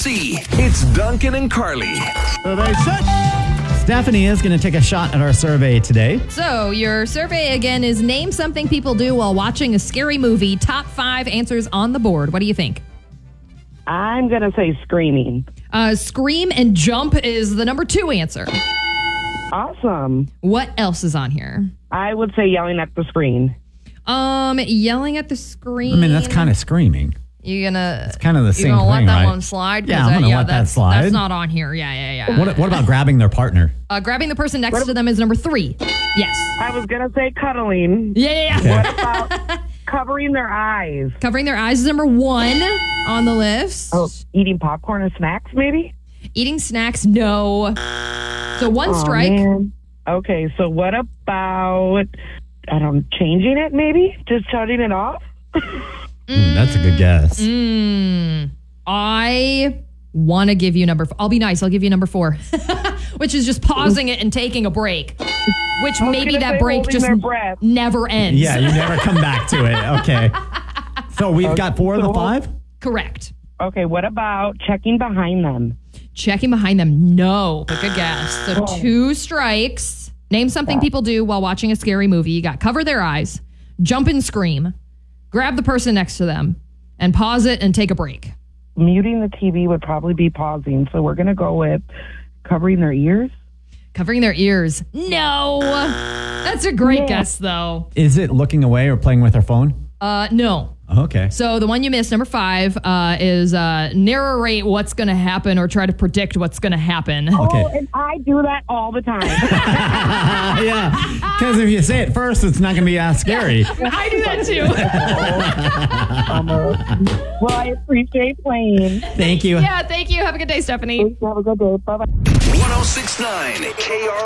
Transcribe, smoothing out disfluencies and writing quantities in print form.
C. It's Duncan and Carly. Stephanie is going to take a shot at our survey today. So, your survey again is name something people do while watching a scary movie. Top 5 answers on the board. What do you think? I'm going to say screaming. Scream and jump is the number 2 answer. Awesome. What else is on here? I would say yelling at the screen. Yelling at the screen. I mean, that's kind of screaming. You're gonna. It's kind of the same You're gonna thing, let that right? one slide. Yeah, I'm gonna let that slide. That's not on here. Yeah. What about grabbing their partner? Grabbing the person next to them is number 3. Yes. I was going to say cuddling. Yeah. What about covering their eyes? Covering their eyes is number 1 on the list. Oh, eating popcorn or snacks, maybe? Eating snacks, no. So 1 strike. Man. Okay, so what about, I don't know, changing it maybe? Just shutting it off? That's a good guess. I want to give you I'll be nice. I'll give you number 4, which is just pausing it and taking a break, which maybe that break just never ends. Yeah, you never come back to it. Okay. So we've got 4 of the 5? Correct. Okay, what about checking behind them? Checking behind them, no. But good guess. So 2 strikes. Name something people do while watching a scary movie. You got cover their eyes, jump and scream, grab the person next to them, and pause it and take a break. Muting the TV would probably be pausing, so we're going to go with covering their ears. Covering their ears, no. That's a great guess, though. Is it looking away or playing with their phone? No. Okay. So the one you missed, number 5, is narrate what's going to happen or try to predict what's going to happen. Okay. Oh, and I do that all the time. Yeah, because if you say it first, it's not going to be as scary. I do that too. Well, I appreciate playing. Thank you. Yeah, thank you. Have a good day, Stephanie. Have a good day. Bye-bye. 1069 KR.